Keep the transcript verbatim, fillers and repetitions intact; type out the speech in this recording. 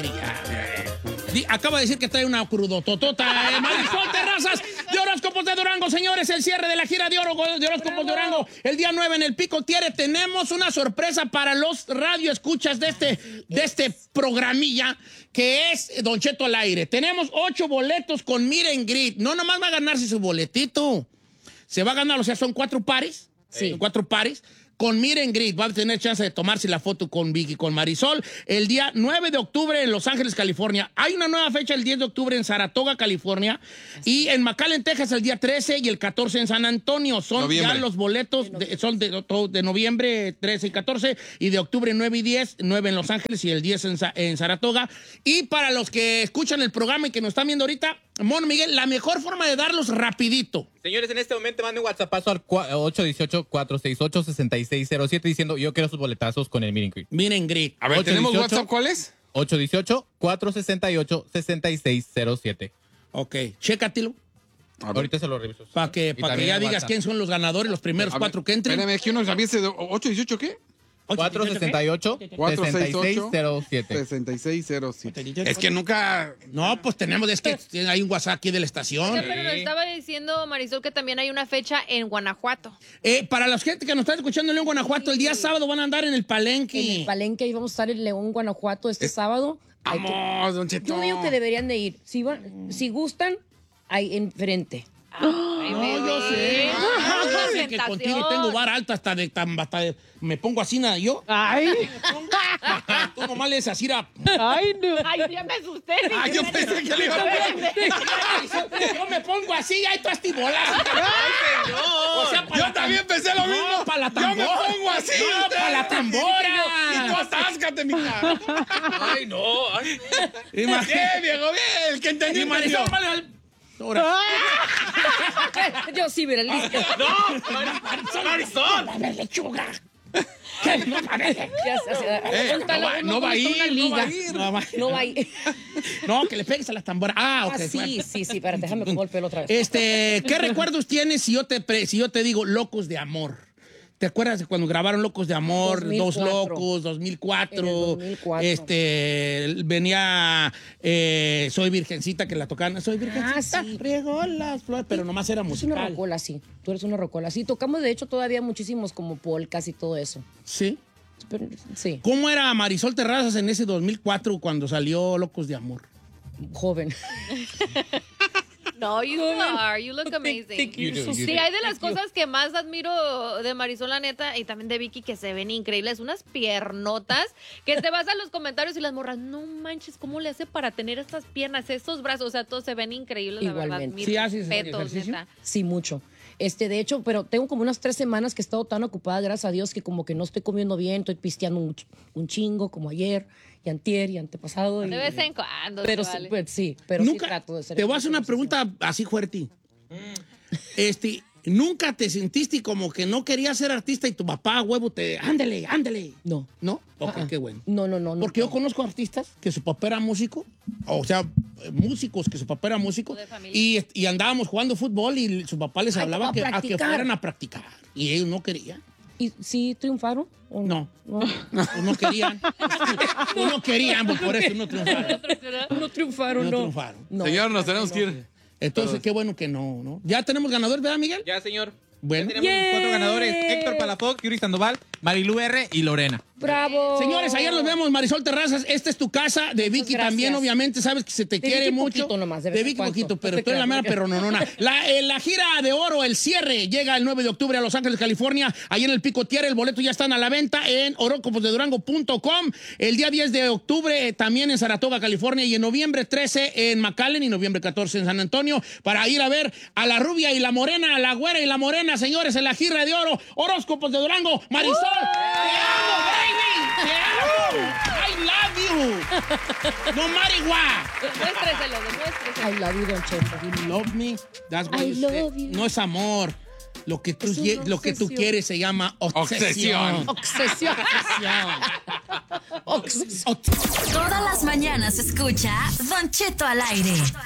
Ándale ya. Di- Acaba de decir que trae una crudototota. Eh, Marisol Terrazas de Horóscopos de Durango, señores. El cierre de la gira de oro de Horóscopos de Durango. El día nueve en el Pico Tiere tenemos una sorpresa para los radioescuchas de este, de este programilla que es Don Cheto al aire. Tenemos ocho boletos con Meet and Greet. No nomás va a ganarse su boletito. Se va a ganar, o sea, son cuatro pares. Sí. Son cuatro pares. Con Meet and Greet, va a tener chance de tomarse la foto con Vicky, con Marisol, el día nueve de octubre en Los Ángeles, California. Hay una nueva fecha el diez de octubre en Saratoga, California. Así. Y en McAllen, Texas, el día trece y el catorce en San Antonio. Son noviembre. Ya los boletos, de, son de, de noviembre trece y catorce, y de octubre nueve y diez, nueve en Los Ángeles y el diez en, en Saratoga. Y para los que escuchan el programa y que nos están viendo ahorita, Mon Miguel, la mejor forma de darlos rapidito. Señores, en este momento manden un WhatsAppazo al ocho uno ocho, cuatro seis ocho, seis seis cero siete diciendo yo quiero sus boletazos con el Meet and Greet. Meet and Greet. A ver, ¿tenemos WhatsApp cuál es? ocho uno ocho, cuatro seis ocho, seis seis cero siete. Ok, chécatelo. Ahorita se lo reviso. Para que, pa que ya digas quién son los ganadores, los primeros A cuatro ver, que entren. Espérame, que uno empiece de ocho dieciocho, ¿qué? cuatro seis ocho, seis seis cero siete. sesenta y seis cero siete. Es que nunca... No, pues tenemos, es que hay un WhatsApp aquí de la estación. Sí, pero nos estaba diciendo Marisol que también hay una fecha en Guanajuato. Eh, para la gente que nos está escuchando en León, Guanajuato, el día sábado van a andar en el Palenque. En el Palenque, ahí vamos a estar en León, Guanajuato este Es- sábado. Hay que- Vamos, Don Cheto. Yo digo que deberían de ir. Si, van- si gustan, ahí enfrente. Ay, No, bebé. yo sé. Ah, Yo sé que presentación. contigo tengo vara alta hasta de, tan- hasta de- me pongo así nada yo. Ay, Tú nomás le dices así a... ay, no. Ay, ya me asusté. Ah, yo pensé que le iba a decir. Yo me pongo así, ahí tú astibolas. ¡Ay, señor! O sea, para Yo la también tam- pensé lo No, mismo. para la Yo me tambora. pongo así. No, para la tambora. Y tú atáscate, mija. ¡Ay, no! ¡Ay, no! Imagínate. Bien, viejo, bien. El que entendió, Y entendió. Marisol, vale, vale. Ahora. Yo sí, mira, listo. ¡No! ¡Marisol! ¡Marisol! A ver, lechuga. ¿Qué? No, a ver. Ya se hace- Eh, no, Póntalo, va, uno no va a con ir, una no liga. va a ir. No va a ir. No va a ir. No, que le pegues a las tamboras. Ah, ok. Ah, sí, bueno. sí, sí. Espérate, déjame como el pelo otra vez. Este, ¿qué recuerdos tienes si yo te pre- si yo te digo Locos de Amor? ¿Te acuerdas de cuando grabaron Locos de Amor? dos mil Dos cuatro. Locos, dos mil cuatro. En el dos mil cuatro. Este, venía eh, Soy Virgencita que la tocaban. Soy Virgencita, Ah, sí. riego las flores, pero nomás era Es una musical. rocola, sí. Tú eres una rocola. Sí, tocamos de hecho todavía muchísimos como polcas y todo eso. Sí. Pero, sí, ¿Cómo era Marisol Terrazas en ese dos mil cuatro cuando salió Locos de Amor? joven. No, you are. You look amazing. You do, you Sí, do. hay de las cosas que más admiro de Marisol, la neta, y también de Vicky, que se ven increíbles. Unas piernotas que te vas a los comentarios y las morras, no manches, ¿cómo le hace para tener estas piernas, estos brazos? O sea, todos se ven increíbles, la verdad. Igualmente. Mis ¿Sí haces respetos, ejercicio? neta. Sí, mucho. Este, de hecho, pero tengo como unas tres semanas que he estado tan ocupada, gracias a Dios, que como que no estoy comiendo bien, estoy pisteando un, ch- un chingo, como ayer, y antier, y antepasado. y- De vez en cuando. Pero se sí, vale. pues, sí, pero sí Nunca, trato de ser. te voy a hacer una pregunta así fuerte. Este, ¿nunca te sentiste como que no querías ser artista y tu papá, huevo, te... Ándale, ándale? No. ¿No? Ok, Ah, ah. qué bueno. No, no, no. no. Porque yo conozco artistas que su papá era músico, o sea, eh, músicos que su papá era músico, De familia. y, y andábamos jugando fútbol y su papá les Ay, hablaba a que, a que practicar. fueran a practicar. Y ellos no querían. ¿Y sí triunfaron? ¿O No. No, Pues no querían. Pues no querían, pues por eso no triunfaron. no triunfaron, No no. triunfaron. No. Señor, nos tenemos que ir. Entonces, qué bueno que no, ¿no? Ya tenemos ganador, ¿verdad, Miguel? Ya, señor. Bueno. Ya tenemos los cuatro ganadores. Héctor Palafox, Yuri Sandoval, Marilu R. y Lorena. ¡Bravo! Señores, ayer nos vemos, Marisol Terrazas. Esta es tu casa. De Vicky gracias. también, obviamente, sabes que se te De quiere Vicky mucho. poquito nomás, de de vez en Vicky cuando. poquito, pero No te tú eres la creas, mera no te- perrononona. La, eh, la gira de oro, el cierre, llega el nueve de octubre a Los Ángeles, California. Ahí en el Pico Tiere, el boleto ya están a la venta en horóscopos de durango punto com. El día diez de octubre eh, también en Saratoga, California. Y en noviembre trece en McAllen y noviembre catorce en San Antonio. Para ir a ver a la rubia y la morena, a la güera y la morena, señores, en la gira de oro. Horóscopos de Durango. Marisol, te amo, baby. Te amo. I love you. No matter what. Demuéstreselo, demuéstreselo. I love you, Don Cheto. You love me. That's what I you say. love you. No es amor. Lo que tú, Es una ye- lo que tú obsesión. quieres se llama obsesión. Obsesión. Obsesión. Obsesión. Todas las mañanas escucha Don Cheto al aire.